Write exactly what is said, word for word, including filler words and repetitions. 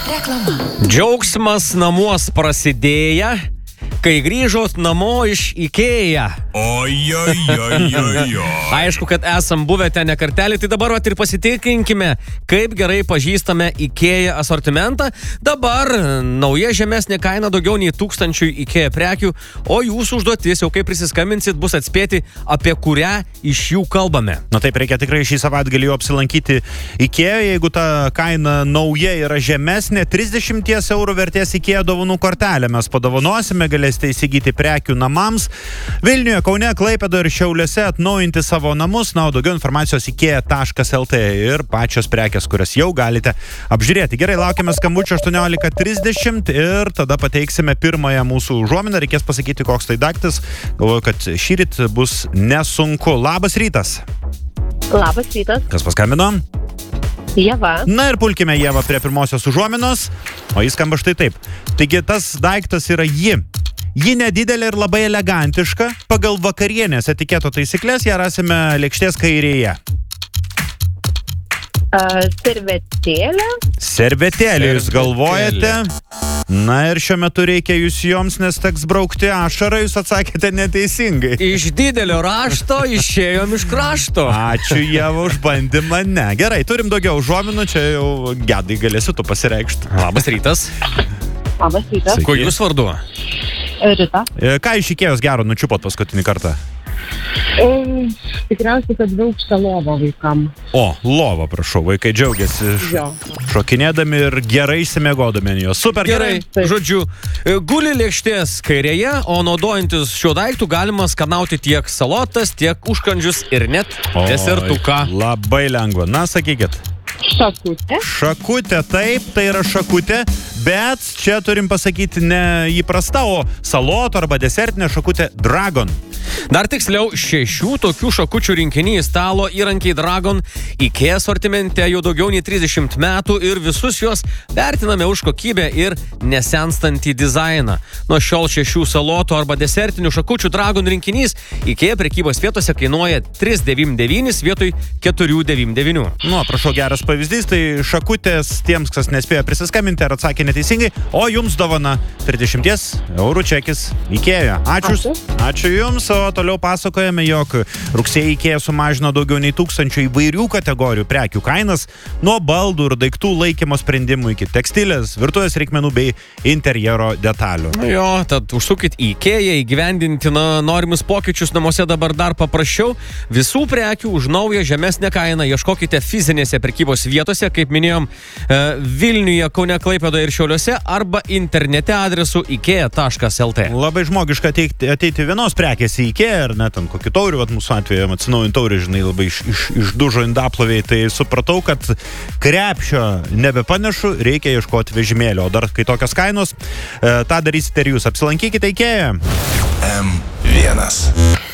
Reklama. Džiaugsmas namuos prasidėja, kai grįžot namo iš Ikea. Oi, oi, oi, oi, oi. Aišku, kad esam buvę ten ne kartelį, tai dabar vat ir pasitikinkime, kaip gerai pažįstame Ikea asortimentą. Dabar nauja žemesnė kaina daugiau nei tūkstančiui Ikea prekių, o jūsų užduotis, jau kai prisiskambinsit, bus atspėti, apie kurią iš jų kalbame. Na taip, reikia tikrai šį savaitgalį apsilankyti Ikea, jeigu ta kaina nauja yra žemesnė, trisdešimt eurų vertės Ikea dovanų kortelę mes padovanosime, galėsite įsigyti prekių namams. Vilniuje, Kaune, Klaipėdoje ir Šiauliuose atnaujinti savo namus. Na, o daugiau informacijos ikea taškas lt ir pačios prekės, kurias jau galite apžiūrėti. Gerai, laukiame skambučio aštuoniolika trisdešimt ir tada pateiksime pirmąją mūsų užuominą. Reikės pasakyti, koks tai daiktas. Galvoju, kad šįryt bus nesunku. Labas rytas. Labas rytas. Kas paskambino? Ieva. Na ir pulkime Ievą prie pirmosios užuominos. O jis skamba štai taip. Taigi tas daiktas yra ji. Ji nedidelė ir labai elegantiška. Pagal vakarienės etiketo taisyklės ją rasime lėkštės kairėje. Uh, servetėlė. Servetėlė, jūs galvojate? Na ir šiuo metu reikia jūs joms, nes teks braukti ašarą, jūs atsakėte neteisingai. Iš didelio rašto išėjom iš krašto. Ačiū, Ieva, už bandymą. Ne, gerai, turim daugiau užuominų, čia jau Gedai galėsiu tu pasireikšti. Labas rytas. Labas rytas. Kuo jūs vardu? Rita. Ką iš Ikėjos gero nučiupot paskutinį kartą? Um, tikriausiai, kad vilkštą lovą vaikam. O, lova, prašau, vaikai džiaugiasi Jo. šokinėdami ir gerai išsimiegodami ant jos. Super gerai. Gerai, žodžiu, guli lėkštės kairėje, o naudojantis šiuo daiktu galima skanauti tiek salotas, tiek užkandžius ir net desertuką. Oi, labai lengva. Na, sakykit. Šakutė. Šakutė, taip, tai yra šakutė, bet čia turim pasakyti ne įprasta, o saloto arba desertinė šakutė Dragon. Dar tiksliau, šešių tokių šakučių rinkinys stalo įrankiai Dragon Ikea asortimente jau daugiau nei trisdešimt metų ir visus juos vertiname už kokybę ir nesenstantį dizainą. Nuo šiol šešių salotų arba desertinių šakučių Dragon rinkinys Ikea prekybos vietose kainuoja trys devyniasdešimt devyni vietoj keturi devyniasdešimt devyni. Nu, prašau, geras pavyzdys, tai šakutės tiems, kas nespėjo prisiskambinti ar atsakė neteisingai, o jums dovana trisdešimt eurų čekis Ikea. Ačiū. Ačiū. Ačiū jums, o toliau pasakojame, jog rugsėjį Ikea sumažino daugiau nei tūkstančių įvairių kategorijų prekių kainas, nuo baldų ir daiktų laikymo sprendimų iki tekstilės, virtuvės reikmenų bei interjero detalių. Nu jo, tad užsukit į Ikea, įgyvendinti na, norimus pokyčius namuose dabar dar paprasčiau. Visų prekių už naują žemesnę kainą ieškokite fizinėse prekybos vietose, kaip minėjom, Vilniuje, Kaune, Klaipėdoje ir Šiauliuose, arba internete adresu ikea taškas lt. Labai žmogiška ateiti, ateiti vienos prekės į Ikea, ar net ant kokį taurių, vat mūsų atveju atsinaujint taurį, žinai, labai iš, iš, išdužo indaploviai, tai supratau, kad krepšio nebepanešu, reikia ieškoti vežimėlio, o dar kai tokios kainos, e, tą darysite ir jūs. Apsilankykite Ikea. M vienas.